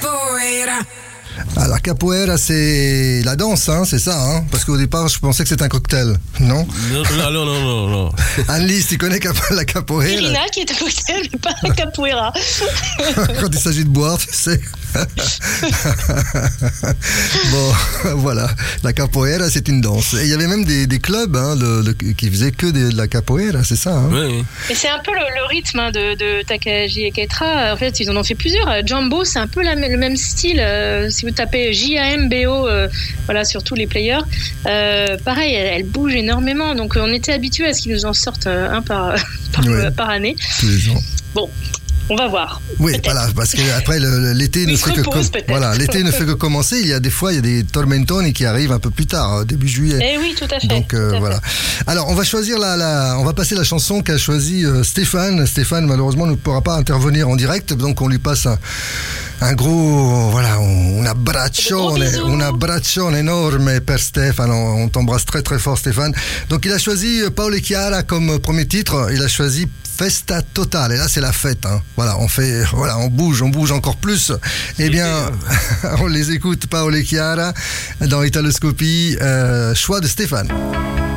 Ah, la capoeira, c'est la danse, hein, c'est ça, hein? Parce qu'au départ, je pensais que c'était un cocktail, non? Non. Anne-Lise, tu connais la capoeira? Irina qui est un cocktail, mais pas un capoeira. Quand il s'agit de boire, tu sais. Bon, voilà. La capoeira, c'est une danse. Et il y avait même des clubs qui faisaient que de la capoeira, c'est ça, hein? Oui. Et c'est un peu le rythme de Takagi et Keitra. En fait, ils en ont fait plusieurs. Jambo, c'est un peu le même style. Si vous tapez JAMBO, voilà, sur tous les players, pareil, elle bouge énormément. Donc, on était habitués à ce qu'ils nous en sortent un par année. Tous les ans. Bon. On va voir. Oui, peut-être. Voilà, parce que après l'été ne fait l'été ne fait que commencer. Il y a des tormentoni qui arrivent un peu plus tard, début juillet. Eh oui, tout à fait. Donc voilà. Alors on va choisir on va passer la chanson qu'a choisie Stéphane. Stéphane malheureusement ne pourra pas intervenir en direct, donc on lui passe un gros un abbraccione énorme per Stéphane. On t'embrasse très très fort Stéphane. Donc il a choisi Paolo et Chiara comme premier titre. Il a choisi Festa Totale. Et là c'est la fête, hein. Voilà, on bouge encore plus. Eh bien, on les écoute, Paolo et Chiara, dans Italoscopie, choix de Stéphane.